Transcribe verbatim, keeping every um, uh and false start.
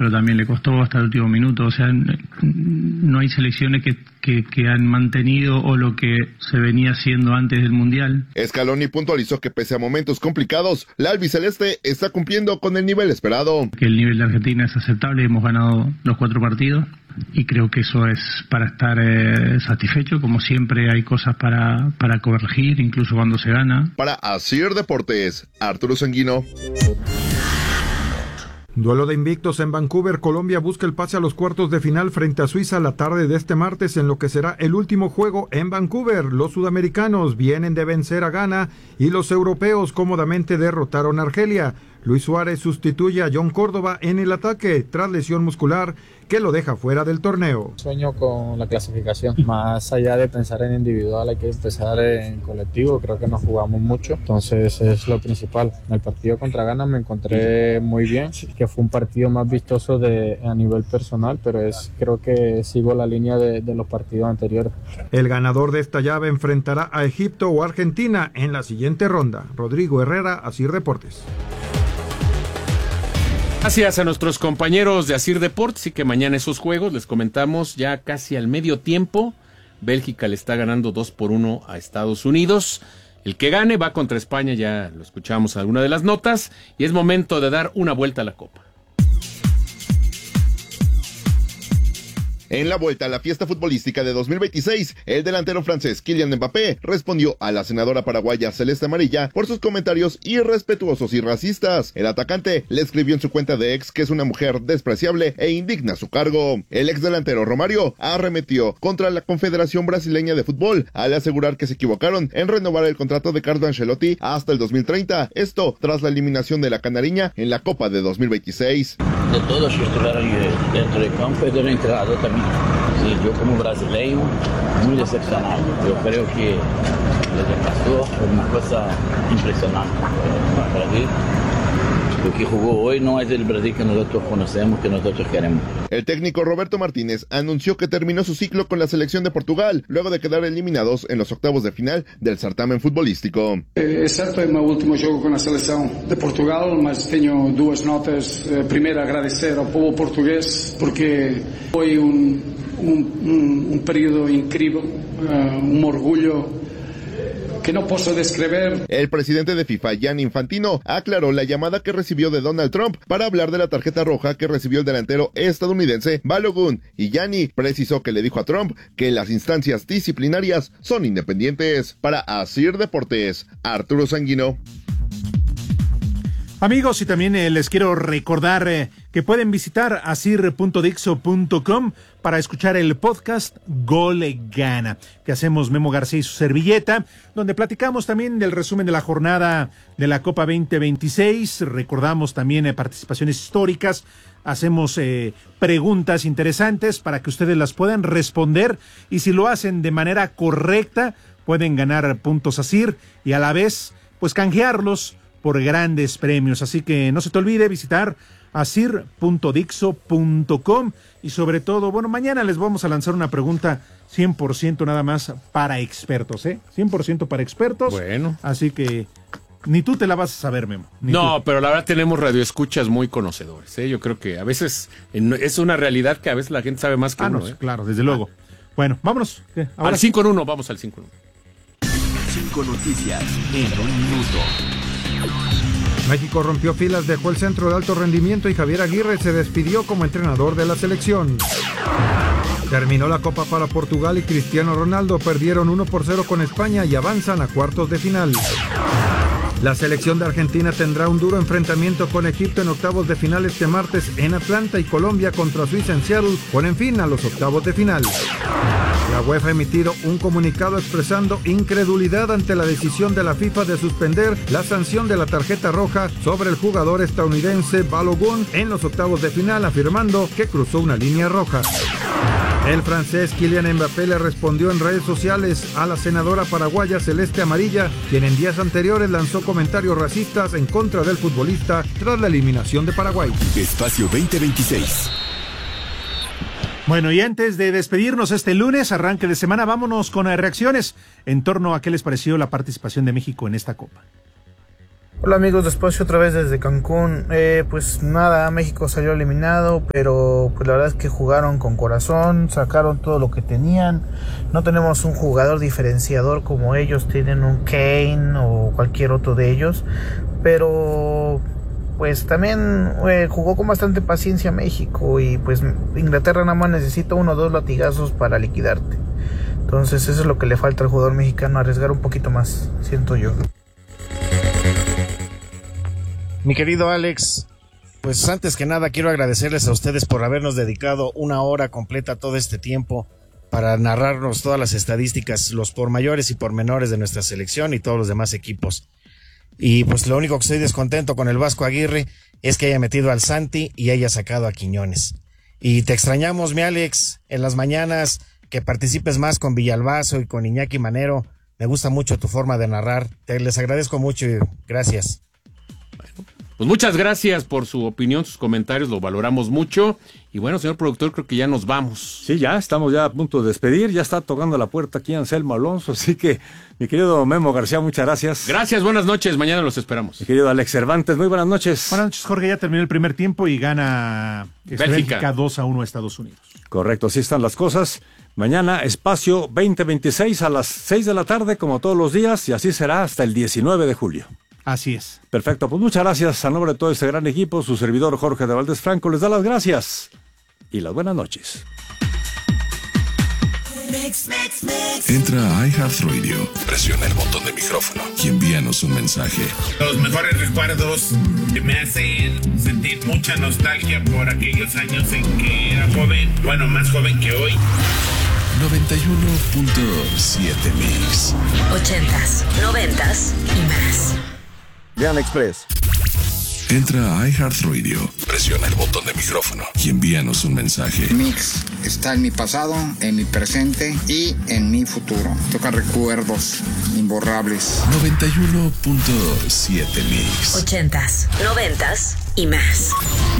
pero también le costó hasta el último minuto. O sea, no hay selecciones que, que, que han mantenido o lo que se venía haciendo antes del Mundial. Scaloni puntualizó que pese a momentos complicados, la albiceleste está cumpliendo con el nivel esperado. Que el nivel de Argentina es aceptable, hemos ganado los cuatro partidos y creo que eso es para estar eh, satisfecho. Como siempre hay cosas para, para corregir, incluso cuando se gana. Para Asir Deportes, Arturo Sanguino. Duelo de invictos en Vancouver. Colombia busca el pase a los cuartos de final frente a Suiza la tarde de este martes en lo que será el último juego en Vancouver. Los sudamericanos vienen de vencer a Ghana y los europeos cómodamente derrotaron a Argelia. Luis Suárez sustituye a John Córdoba en el ataque tras lesión muscular que lo deja fuera del torneo. Sueño con la clasificación. Más allá de pensar en individual, hay que pensar en colectivo. Creo que nos jugamos mucho, entonces es lo principal. En el partido contra Ghana me encontré muy bien, que fue un partido más vistoso de, a nivel personal, pero es creo que sigo la línea de, de los partidos anteriores. El ganador de esta llave enfrentará a Egipto o Argentina en la siguiente ronda. Rodrigo Herrera, Asir Deportes. Gracias a nuestros compañeros de Asir Deportes y que mañana esos juegos, les comentamos ya casi al medio tiempo, Bélgica le está ganando dos por uno a Estados Unidos. El que gane va contra España, ya lo escuchamos en alguna de las notas, y es momento de dar una vuelta a la Copa. En la vuelta a la fiesta futbolística de dos mil veintiséis, el delantero francés Kylian Mbappé respondió a la senadora paraguaya Celeste Amarilla por sus comentarios irrespetuosos y racistas. El atacante le escribió en su cuenta de ex que es una mujer despreciable e indigna a su cargo. El ex delantero Romario arremetió contra la Confederación Brasileña de Fútbol al asegurar que se equivocaron en renovar el contrato de Carlo Ancelotti hasta el dos mil treinta. Esto tras la eliminación de la Canariña en la Copa de dos mil veintiséis. De todos que estuvieron dentro del campo y del entrenador también. Sí, yo como brasileño, muy decepcionado. Yo creo que lo que pasó fue una cosa impresionante para Brasil. Lo que jugó hoy no es el Brasil que nosotros conocemos, que nosotros queremos. El técnico Roberto Martínez anunció que terminó su ciclo con la selección de Portugal, luego de quedar eliminados en los octavos de final del certamen futbolístico. É certo, é o meu último jogo com a seleção de Portugal, mas tenho duas notas. Primeiro, agradecer ao povo português, porque foi um, um, um, um período incrível, um orgulho que no puedo describir. El presidente de FIFA, Gianni Infantino, aclaró la llamada que recibió de Donald Trump para hablar de la tarjeta roja que recibió el delantero estadounidense Balogun, y Gianni precisó que le dijo a Trump que las instancias disciplinarias son independientes. Para Asir Deportes, Arturo Sanguino. Amigos, y también eh, les quiero recordar eh, que pueden visitar asir punto dixo punto com para escuchar el podcast Gol Gana, que hacemos Memo García y su servilleta, donde platicamos también del resumen de la jornada de la Copa veinte veintiséis, recordamos también eh, participaciones históricas, hacemos eh, preguntas interesantes para que ustedes las puedan responder, y si lo hacen de manera correcta, pueden ganar puntos Asir y a la vez, pues canjearlos por grandes premios. Así que no se te olvide visitar asir punto dixo punto com, y sobre todo, bueno, mañana les vamos a lanzar una pregunta cien por ciento nada más para expertos, ¿eh? cien por ciento para expertos. Bueno. Así que ni tú te la vas a saber, Memo. No, tú. Pero la verdad tenemos radioescuchas muy conocedores, ¿eh? Yo creo que a veces es una realidad que a veces la gente sabe más que ah, uno, no, ¿eh? Claro, desde luego. Bueno, vámonos. ¿Qué? Al cinco en uno, vamos al cinco en uno. Cinco noticias en un minuto. México rompió filas, dejó el centro de alto rendimiento y Javier Aguirre se despidió como entrenador de la selección. Terminó la Copa para Portugal y Cristiano Ronaldo perdieron uno por cero con España y avanzan a cuartos de final. La selección de Argentina tendrá un duro enfrentamiento con Egipto en octavos de final este martes en Atlanta, y Colombia contra Suiza en Seattle ponen fin a los octavos de final. La UEFA ha emitido un comunicado expresando incredulidad ante la decisión de la FIFA de suspender la sanción de la tarjeta roja sobre el jugador estadounidense Balogun en los octavos de final, afirmando que cruzó una línea roja. El francés Kylian Mbappé le respondió en redes sociales a la senadora paraguaya Celeste Amarilla, quien en días anteriores lanzó comentarios racistas en contra del futbolista tras la eliminación de Paraguay. Espacio veinte veintiséis. Bueno, y antes de despedirnos este lunes, arranque de semana, vámonos con reacciones en torno a qué les pareció la participación de México en esta Copa. Hola amigos de Espacio, otra vez desde Cancún. Eh, pues nada, México salió eliminado, pero pues la verdad es que jugaron con corazón, sacaron todo lo que tenían. No tenemos un jugador diferenciador como ellos tienen, un Kane o cualquier otro de ellos, pero pues también eh, jugó con bastante paciencia México, y pues Inglaterra nada más necesita uno o dos latigazos para liquidarte. Entonces eso es lo que le falta al jugador mexicano, arriesgar un poquito más, siento yo. Mi querido Alex, pues antes que nada quiero agradecerles a ustedes por habernos dedicado una hora completa todo este tiempo para narrarnos todas las estadísticas, los por mayores y por menores de nuestra selección y todos los demás equipos. Y pues lo único que estoy descontento con el Vasco Aguirre es que haya metido al Santi y haya sacado a Quiñones. Y te extrañamos, mi Alex, en las mañanas, que participes más con Villalbazo y con Iñaki Manero. Me gusta mucho tu forma de narrar. Te les agradezco mucho y gracias. Pues muchas gracias por su opinión, sus comentarios, lo valoramos mucho. Y bueno, señor productor, creo que ya nos vamos. Sí, ya estamos ya a punto de despedir, ya está tocando la puerta aquí Anselmo Alonso, así que mi querido Memo García, muchas gracias. Gracias, buenas noches, mañana los esperamos. Mi querido Alex Cervantes, muy buenas noches. Buenas noches, Jorge, ya terminó el primer tiempo y gana Bélgica, Bélgica dos a uno a Estados Unidos. Correcto, así están las cosas. Mañana, Espacio veinte veintiséis a las seis de la tarde, como todos los días, y así será hasta el diecinueve de julio. Así es. Perfecto, pues muchas gracias a nombre de todo este gran equipo. Su servidor Jorge de Valdés Franco les da las gracias y las buenas noches. Entra a iHeartRadio, presiona el botón de micrófono y envíanos un mensaje. Los mejores recuerdos que me hacen sentir mucha nostalgia por aquellos años en que era joven, bueno, más joven que hoy. noventa y uno punto siete Mix. Ochentas, noventas y más. Vean Express. Entra a iHeartRadio, presiona el botón de micrófono y envíanos un mensaje. Mix está en mi pasado, en mi presente y en mi futuro. Toca recuerdos imborrables. noventa y uno punto siete Mix. Ochentas, noventas y más.